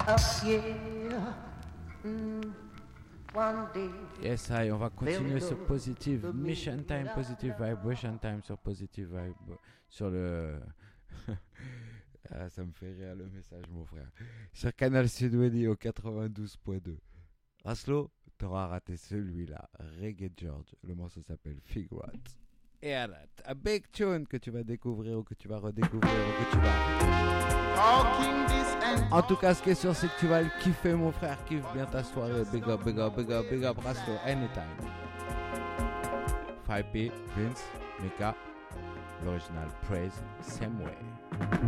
Yes, hi, on va continuer sur Positive Mission Time, Positive Vibration Time sur Positive Vibe, sur le... ah, ça me fait rire le message, mon frère. Sur Canal Sud au 92.2. Raslo, t'auras raté celui-là, Reggae George. Le morceau s'appelle Figure Out. Et à un big tune que tu vas découvrir ou que tu vas redécouvrir ou que tu vas... En tout cas, ce qui est sûr, c'est que tu vas le kiffer, mon frère. Kiffe bien ta soirée. Big up, big up, big up, big up, Raslo, anytime. 5P, Vince, Mika, l'original Praise, Same Way.